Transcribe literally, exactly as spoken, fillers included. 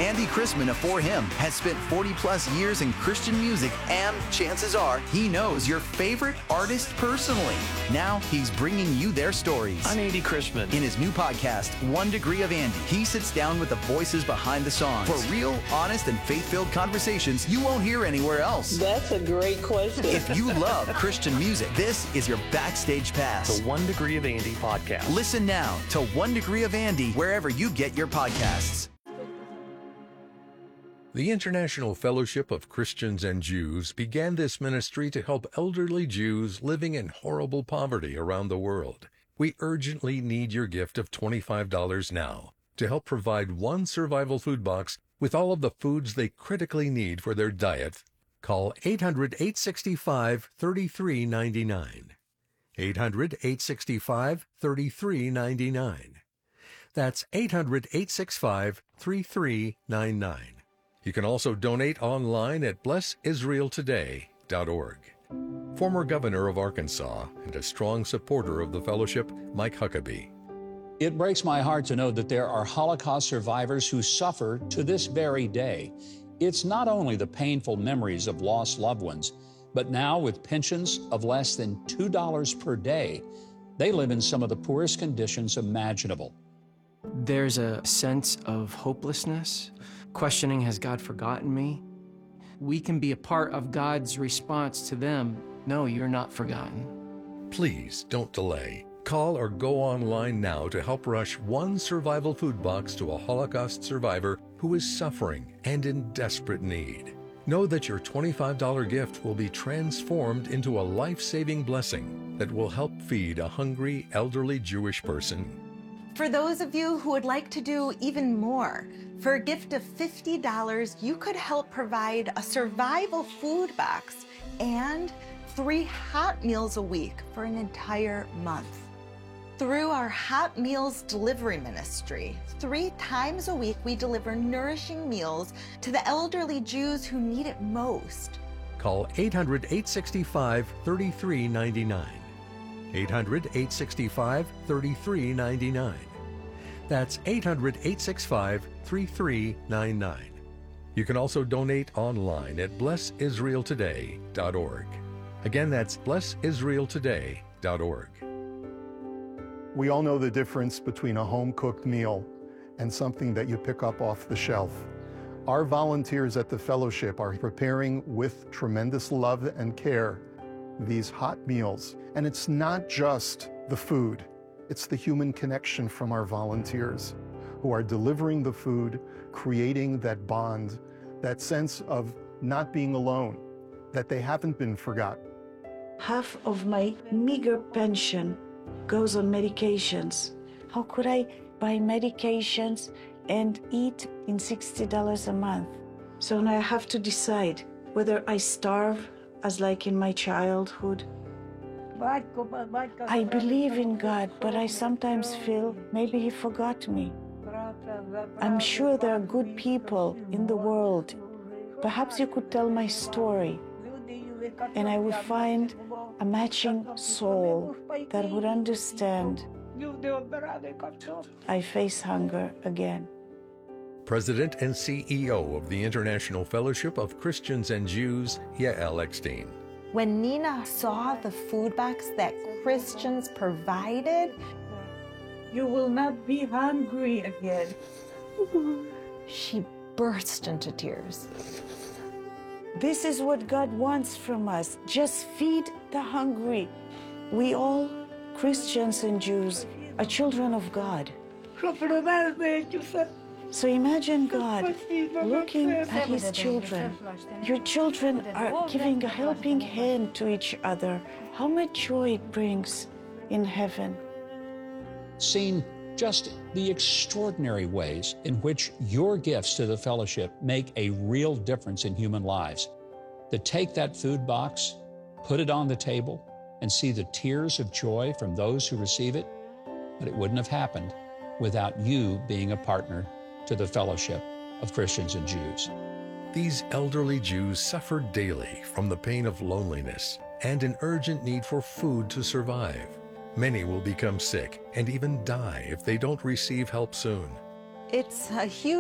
Andy Chrisman of For Him has spent forty plus years in Christian music, and chances are he knows your favorite artist personally. Now he's bringing you their stories. I'm Andy Chrisman. In his new podcast, One Degree of Andy, he sits down with the voices behind the songs for real, honest, and faith-filled conversations you won't hear anywhere else. That's a great question. If you love Christian music, this is your backstage pass. The One Degree of Andy podcast. Listen now to One Degree of Andy wherever you get your podcasts. The International Fellowship of Christians and Jews began this ministry to help elderly Jews living in horrible poverty around the world. We urgently need your gift of twenty-five dollars now to help provide one survival food box with all of the foods they critically need for their diet. Call eight hundred, eight six five, three three nine nine. eight hundred, eight six five, three three nine nine. That's eight hundred, eight six five, three three nine nine. You can also donate online at bless israel today dot org. Former governor of Arkansas and a strong supporter of the fellowship, Mike Huckabee. It breaks my heart to know that there are Holocaust survivors who suffer to this very day. It's not only the painful memories of lost loved ones, but now with pensions of less than two dollars per day, they live in some of the poorest conditions imaginable. There's a sense of hopelessness, questioning, has God forgotten me? We can be a part of God's response to them. No, you're not forgotten. Please don't delay. Call or go online now to help rush one survival food box to a Holocaust survivor who is suffering and in desperate need. Know that your twenty-five dollars gift will be transformed into a life-saving blessing that will help feed a hungry, elderly Jewish person. For those of you who would like to do even more, for a gift of fifty dollars, you could help provide a survival food box and three hot meals a week for an entire month. Through our Hot Meals delivery ministry, three times a week we deliver nourishing meals to the elderly Jews who need it most. Call eight hundred, eight six five, three three nine nine. eight hundred, eight six five, three three nine nine. That's eight hundred, eight six five, three three nine nine. You can also donate online at bless israel today dot org. Again, that's bless israel today dot org. We all know the difference between a home-cooked meal and something that you pick up off the shelf. Our volunteers at the Fellowship are preparing with tremendous love and care these hot meals. And it's not just the food, it's the human connection from our volunteers who are delivering the food, creating that bond, that sense of not being alone, that they haven't been forgotten. Half of my meager pension goes on medications. How could I buy medications and eat in sixty dollars a month? So now I have to decide whether I starve as like in my childhood. I believe in God, but I sometimes feel maybe He forgot me. I'm sure there are good people in the world. Perhaps you could tell my story, and I would find a matching soul that would understand. I face hunger again. President and C E O of the International Fellowship of Christians and Jews, Yael Eckstein. When Nina saw the food box that Christians provided, you will not be hungry again. She burst into tears. This is what God wants from us. Just feed the hungry. We all, Christians and Jews, are children of God. So imagine God looking at His children. Your children are giving a helping hand to each other. How much joy it brings in heaven. Seen just the extraordinary ways in which your gifts to the fellowship make a real difference in human lives. To take that food box, put it on the table, and see the tears of joy from those who receive it, but it wouldn't have happened without you being a partner to the Fellowship of Christians and Jews. These elderly Jews suffer daily from the pain of loneliness and an urgent need for food to survive. Many will become sick and even die if they don't receive help soon. It's a huge